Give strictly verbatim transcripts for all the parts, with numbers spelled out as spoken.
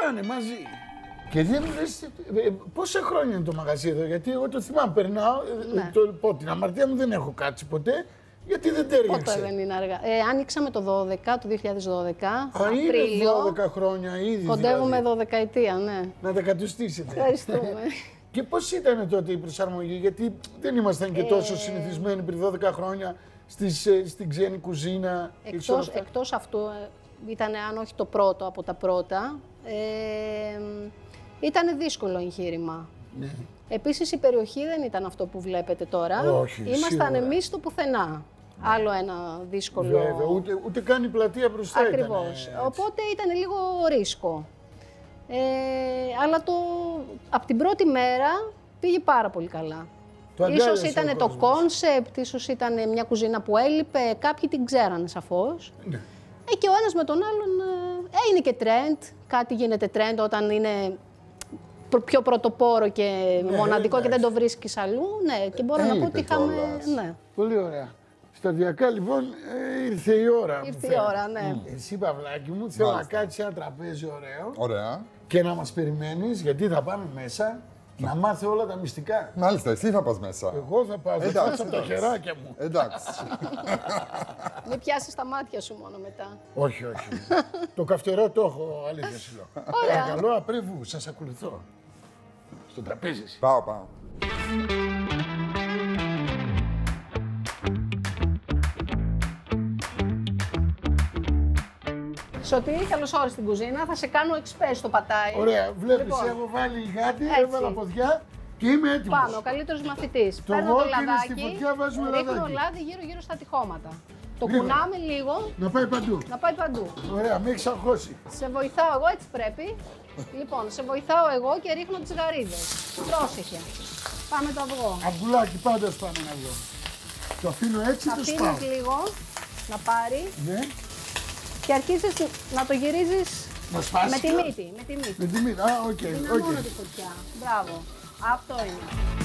πάνε μαζί. Και δεν μου λες, πόσα χρόνια είναι το μαγαζί εδώ, γιατί εγώ το θυμάμαι, περνάω, ναι. το, πω, την αμαρτία μου δεν έχω κάτσει ποτέ, γιατί δεν τέριαξε. Ποτέ δεν είναι αργά. Ε, άνοιξαμε το δώδεκα, το δύο χιλιάδες δώδεκα, Α, Απρίλιο. είναι δώδεκα χρόνια ήδη. Κοντεύουμε δηλαδή. δωδεκαετία, ναι. Να τα κατουστήσετε. Ευχαριστούμε. Και πώς ήταν τότε η προσαρμογή, γιατί δεν ήμασταν και τόσο ε... συνηθισμένοι πριν δώδεκα χρόνια στις, στην ξένη κουζίνα. Εκτός, εκτός αυτού, ήταν αν όχι το πρώτο από τα πρώτα, ε, ήταν δύσκολο εγχείρημα. Ναι. Επίσης η περιοχή δεν ήταν αυτό που βλέπετε τώρα. Όχι, ήμασταν εμείς στο πουθενά. Άλλο ένα δύσκολο... Βέβαια, ούτε, ούτε καν η πλατεία μπροστά. Ακριβώς. Ήτανε, οπότε ήταν λίγο ρίσκο. Ε, αλλά το, από την πρώτη μέρα πήγε πάρα πολύ καλά. Ίσως ήταν το κόνσεπτ, ίσως ήταν μια κουζίνα που έλειπε, κάποιοι την ξέρανε σαφώς. Ναι. Ε, και ο ένας με τον άλλον ε, είναι και τρέντ, κάτι γίνεται τρέντ όταν είναι πιο πρωτοπόρο και ναι, μοναδικό ναι, και δεν το βρίσκεις αλλού. Ναι, και μπορώ έλειπε να πω ότι είχαμε... Ναι. Πολύ ωραία. Σταδιακά λοιπόν ε, ήρθε η ώρα. Ήρθε η ώρα, ναι. Mm. Εσύ Παυλάκη μου, θέλω να κάτσεις σε ένα τραπέζι ωραίο. Ωραία. Και να μας περιμένεις, γιατί θα πάμε μέσα να μάθω όλα τα μυστικά. Μάλιστα, εσύ θα πας μέσα. Εγώ θα πάω, θα πάω από τα χεράκια μου. Εντάξει. Μην πιάσεις τα μάτια σου μόνο μετά. Όχι, όχι. Το καυτερό το έχω, αλήθεια σου λέω. Παρακαλώ, απρέβου, σας ακολουθώ. Στο τραπέζι. Πάω, πάω. Σωτήρη, καλώς όρισες στην κουζίνα. Θα σε κάνω εξπέ στο πατάι. Ωραία, βλέπεις, λοιπόν, έχω βάλει λιγάτι, έβαλα ποδιά και είμαι έτοιμος. Πάνω, ο καλύτερος μαθητής. Το Παίρνω το λαδάκι, στη φωτιά βάζουμε ρίχνω λαδάκι. λάδι γύρω-γύρω στα τυχώματα. Το Λίγο. κουνάμε λίγο. Να πάει παντού. Να πάει παντού. Ωραία, με έχεις αγχώσει. Σε βοηθάω εγώ, έτσι πρέπει. Λοιπόν, σε βοηθάω εγώ και ρίχνω τις γαρίδες. Πρόσεχε. Πάμε το αυγό. Αυγουλάκι, πάντως πάμε να βγω. Το αφήνω έτσι, το σπάω. Αφήνεις λίγο να πάρει. Ναι. Και αρχίζεις να το γυρίζεις να σπάσει, με τη μύτη. Με τη μύτη. Με τη μύτη, α, οκ. Okay, είναι okay. μόνο τη φωτιά. Μπράβο. Αυτό είναι.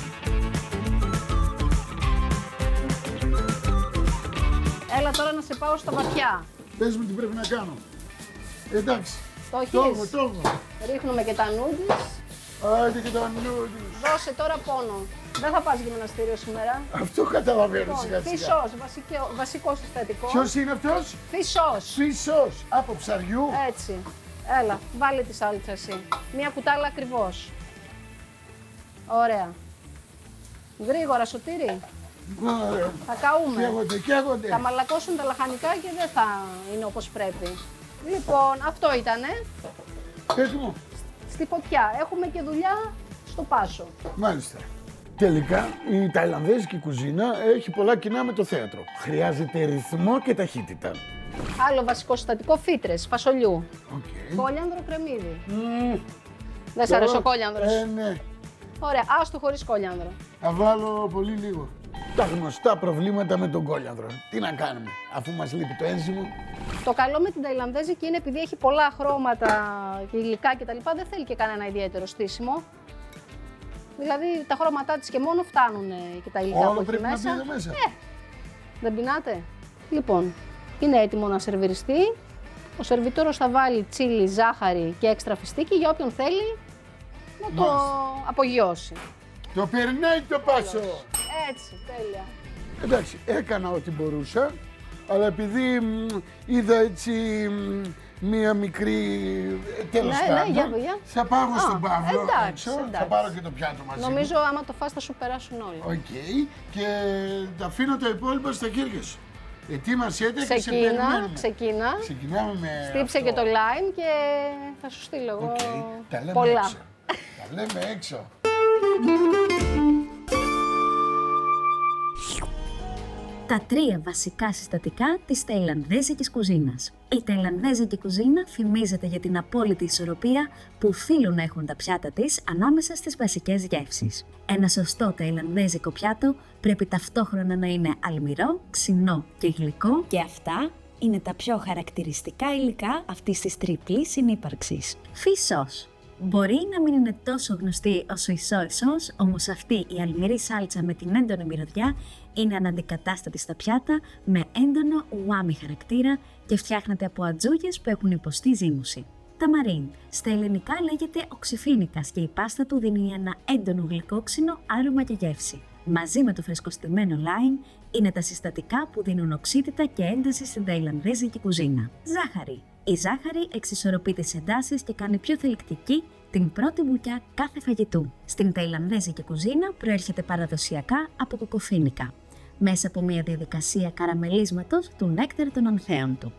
Έλα τώρα να σε πάω στα βαθιά. Πες μου τι πρέπει να κάνω. Εντάξει. Το έχεις. Το έχω, το έχω. Ρίχνουμε και τα νούντλς. Άντε και τα νούντλς. Δώσε τώρα πόνο. Δεν θα πας γυμναστήριο σήμερα. Αυτό καταλαβαίνω λοιπόν, σιγά σιγά. Φυσός, βασικό, βασικό συστατικό. Ποιος είναι αυτός? Φυσός. Φυσός. Από ψαριού. Έτσι. Έλα, βάλε τη σάλτσα εσύ. Μία κουτάλα ακριβώς. Ωραία. Γρήγορα, Σωτήρη. Ωραία. Θα καούμε. Καίγονται, καίγονται. Θα μαλακώσουν τα λαχανικά και δεν θα είναι όπως πρέπει. Λοιπόν, αυτό ήτανε. Έτοιμο. Στη φωτιά. Έχουμε και δουλειά στο πάσο. Μάλιστα. Τελικά, η ταϊλανδέζικη κουζίνα έχει πολλά κοινά με το θέατρο. Χρειάζεται ρυθμό και ταχύτητα. Άλλο βασικό συστατικό, φύτρες, φασολιού. Okay. Κόλιανδρο, κρεμμύδι. Mm. Δεν σ' αρέσει ο κόλιανδρος? Ε, ναι. Ωραία, άστο χωρίς κόλιανδρο. Θα βάλω πολύ λίγο. Τα γνωστά προβλήματα με τον κόλιανδρο. Τι να κάνουμε, αφού μας λείπει το ένζυμο. Το καλό με την ταϊλανδέζικη είναι επειδή έχει πολλά χρώματα και υλικά κτλ. Δεν θέλει και κανένα ιδιαίτερο στήσιμο. Δηλαδή τα χρώματά της και μόνο φτάνουν και τα υλικά Όλο που έχει πρέπει μέσα. να μπει εδώ μέσα. Ε, δεν πεινάτε. Λοιπόν, είναι έτοιμο να σερβιριστεί. Ο σερβιτόρος θα βάλει τσίλι, ζάχαρη και έξτρα φιστίκι για όποιον θέλει να το Μάλιστα. απογειώσει. Το περνάει το πάσο. Έτσι, τέλεια. Εντάξει, έκανα ό,τι μπορούσα, αλλά επειδή μ, είδα έτσι μ, μία μικρή τέλος ναι, πάντων, ναι, για, για. θα πάω Α, στον Παύλο εντάξει, έξω, εντάξει. θα πάρω και το πιάτο μαζί Νομίζω μου. άμα το φας θα σου περάσουν όλοι. Οκ, okay, και τα αφήνω το υπόλοιπο στα χέρια σου. Ετοίμασέ τα και σε περιμένουμε. Ξεκίνα, Ξεκινάμε με στύψε αυτό. και το lime και θα σου στείλω εγώ okay. Τα λέμε πολλά. έξω. Τα λέμε έξω. Τα τρία βασικά συστατικά της ταϊλανδέζικης κουζίνας. Η ταϊλανδέζικη κουζίνα φημίζεται για την απόλυτη ισορροπία που οφείλουν να έχουν τα πιάτα της ανάμεσα στις βασικές γεύσεις. Ένα σωστό ταϊλανδέζικο πιάτο πρέπει ταυτόχρονα να είναι αλμυρό, ξινό και γλυκό και αυτά είναι τα πιο χαρακτηριστικά υλικά αυτής της τριπλής συνύπαρξης. Fish sauce. Μπορεί να μην είναι τόσο γνωστή όσο η soy sauce, όμως αυτή η αλμυρή σάλτσα με την έντονη μυρωδιά είναι αναντικατάστατη στα πιάτα με έντονο ουάμι χαρακτήρα και φτιάχνεται από ατζούγες που έχουν υποστεί ζύμωση. ταμαρίν. Στα ελληνικά λέγεται οξυφίνικας και η πάστα του δίνει ένα έντονο γλυκόξινο άρωμα και γεύση. Μαζί με το φρεσκοστημένο λάιμ είναι τα συστατικά που δίνουν οξύτητα και ένταση στην ταϊλανδέζικη κουζίνα. Ζάχαρη. Η ζάχαρη εξισορροπεί τις εντάσεις και κάνει πιο θελκτική την πρώτη μπουκιά κάθε φαγητού. Στην ταϊλανδέζικη κουζίνα προέρχεται παραδοσιακά από κοκοφίνικα, μέσα από μια διαδικασία καραμελίσματος του νέκταρ των ανθέων του.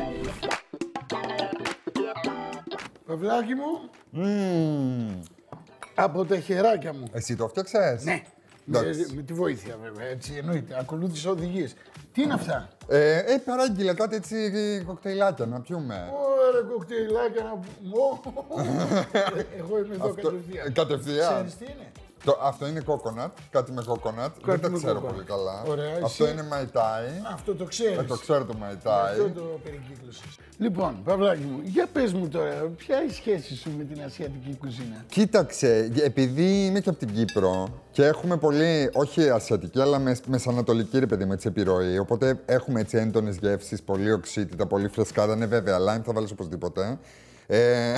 Παυλάκι μου, Mm. από τα χεράκια μου. Εσύ το φτιάξες? Ναι. Με, με τη βοήθεια βέβαια, έτσι εννοείται. Ακολούθησα οδηγίες. Τι είναι αυτά? Ε, ε, παράγγειλα κάτι έτσι κοκτέιλάκια να πιούμε. Ωραία, κοκτέιλάκια να πούμε. Εγώ είμαι εδώ κατευθείαν. Κατευθείαν. Ξέρεις τι είναι? Το, αυτό είναι coconut, κάτι με coconut. Δεν το ξέρω πολύ καλά. Ωραία, αυτό εσύ... είναι μαϊτάι. Αυτό το ξέρεις. Ε, το ξέρω το μαϊτάι. Αυτό το περικύκλωσες. Λοιπόν, Παυλάκι μου, για πες μου τώρα, ποια είναι η σχέση σου με την ασιατική κουζίνα? Κοίταξε, επειδή είμαι και από την Κύπρο και έχουμε πολύ, όχι ασιατική, αλλά με, μεσανατολική ρε παιδί μου, έτσι επιρροή. Οπότε έχουμε έτσι έντονες γεύσεις, πολύ οξύτητα, πολύ φρεσκάδα. Ναι, βέβαια, lime θα βάλεις οπωσδήποτε. Ε,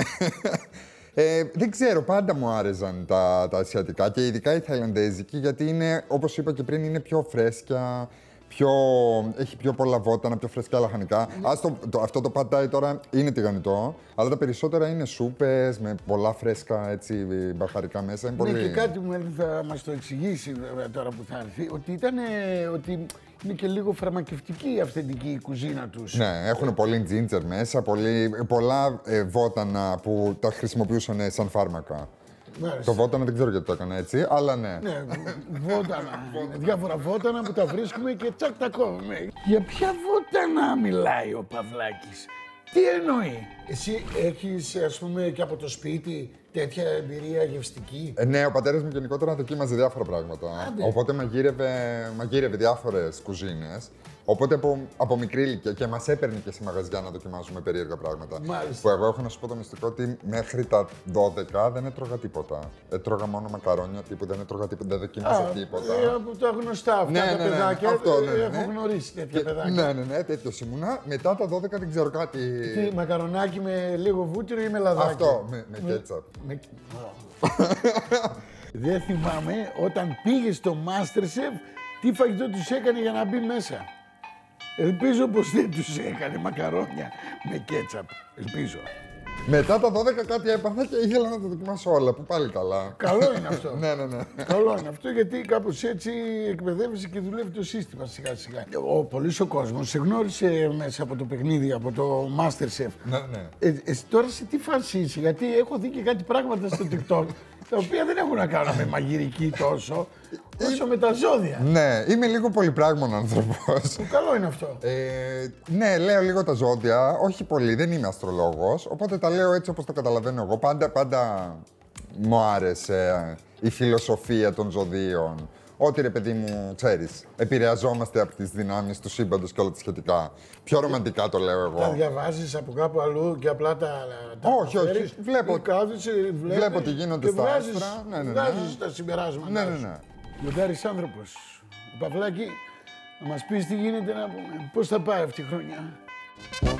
Ε, δεν ξέρω, πάντα μου άρεσαν τα, τα ασιατικά και ειδικά η θαϊλανδέζικη, γιατί είναι, όπως είπα και πριν, είναι πιο φρέσκια, πιο, έχει πιο πολλά βότανα, πιο φρέσκια λαχανικά. Mm. Ας το, το, αυτό το πατάι τώρα είναι τηγανιτό, αλλά τα περισσότερα είναι σούπες με πολλά φρέσκα έτσι, μπαχαρικά μέσα. Είναι ναι, πολύ... και κάτι μου θα μας το εξηγήσει βέβαια τώρα που θα έρθει, ότι, ήταν, ότι είναι και λίγο φαρμακευτική η αυθεντική κουζίνα τους. Ναι, έχουν πολύ ginger μέσα, πολύ, πολλά ε, βότανα που τα χρησιμοποιούσαν σαν φάρμακα. Μάλιστα. Το βότανα δεν ξέρω γιατί το έκανα έτσι, αλλά ναι. Ναι, βότανα. Διάφορα βότανα που τα βρίσκουμε και τσακ τα κόβουμε. Για ποια βότανα μιλάει ο Παυλάκης? Τι εννοεί? Εσύ έχεις, ας πούμε, και από το σπίτι τέτοια εμπειρία γευστική? Ε, ναι, ο πατέρας μου γενικότερα δοκίμαζε διάφορα πράγματα. Άντε. Οπότε μαγείρευε, μαγείρευε διάφορες κουζίνες. Οπότε από, από μικρή ηλικία και μας έπαιρνε και σε μαγαζιά να δοκιμάζουμε περίεργα πράγματα. Μάλιστα. Που εγώ έχω να σου πω το μυστικό ότι μέχρι τα δώδεκα δεν έτρωγα τίποτα. Έτρωγα μόνο μακαρόνια τύπου, δεν έτρωγα τίποτα, δεν δοκίμαζα τίποτα. Ε, από τα γνωστά αυτά Ναι, τα ναι, ναι, ναι. παιδάκια. Αυτό, ναι, ναι, ναι. Έχω γνωρίσει τέτοια Και- παιδάκια. Ναι, ναι, ναι, τέτοιος ήμουνα. Μετά τα δώδεκα δεν ξέρω κάτι. Τι, μακαρονάκι με λίγο βούτυρο ή με λαδάκι? Αυτό, με, με κέτσαπ. Με... Δεν θυμάμαι όταν πήγε στο MasterChef τι φαγητό τους έκανε για να μπει μέσα. Ελπίζω πως δεν τους έκανε μακαρόνια με κέτσαπ. Ελπίζω. Μετά τα δώδεκα κάτι έπαθα και ήθελα να τα δοκιμάσω όλα, που πάλι καλά. Καλό είναι αυτό. Ναι, ναι, ναι. Καλό είναι αυτό γιατί κάπως έτσι εκπαιδεύεσαι και δουλεύει το σύστημα σιγά σιγά. Ο πολύς ο κόσμος σε γνώρισε μέσα από το παιχνίδι, από το MasterChef. Ναι, ναι. Ε, εσύ τώρα σε τι φάση είσαι? Γιατί έχω δει και κάτι πράγματα στο TikTok τα οποία δεν έχουν να κάνουν με μαγειρική τόσο, όσο με τα ζώδια. Ναι, είμαι λίγο πολυπράγμων άνθρωπος. Καλό είναι αυτό. Ε, ναι, λέω λίγο τα ζώδια, όχι πολύ, δεν είμαι αστρολόγος, οπότε τα λέω έτσι όπως το καταλαβαίνω εγώ. Πάντα, πάντα μου άρεσε η φιλοσοφία των ζωδίων. Ό,τι ρε παιδί μου, ξέρεις, επηρεαζόμαστε από τις δυνάμεις του σύμπαντος και όλα τα σχετικά. Πιο ρομαντικά το λέω εγώ. Τα διαβάζεις από κάπου αλλού και απλά τα, τα Όχι, όχι. αναφέρεις Βλέπω- ή κάθεσαι, βλέπεις βλέπω τι γίνονται και στα βγάζεις, άστρα. Ναι, ναι, ναι. βγάζεις τα συμπεράσματα. Ναι, ναι, σου. ναι. Λοντάρης άνθρωπος. Ο Παυλάκη, να μας πεις τι γίνεται, να πούμε. Πώς θα πάει αυτή η χρονιά?